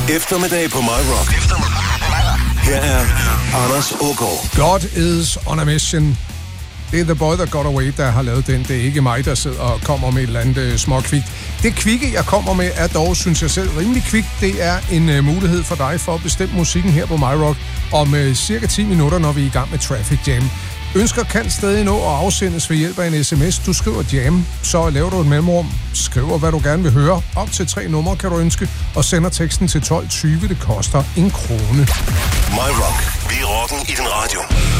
Eftermiddag på My Rock. Her er Anders Ågaard. God is on a mission. Det er The Boy That Got Away, der har lavet den. Det er ikke mig, der sidder og kommer med et eller andet småkvikt. Det kvikke, jeg kommer med, er dog, synes jeg selv, rimelig kvikt. Det er en mulighed for dig for at bestemme musikken her på My Rock om cirka 10 minutter, når vi er i gang med Traffic Jam. Ønsker kan stadig nå at afsendes ved hjælp af en sms. Du skriver jam, så laver du et mellemrum, skriver hvad du gerne vil høre. Op til 3 numre kan du ønske, og sender teksten til 12.20. Det koster 1 krone. My Rock. Vi er rocken i din radio.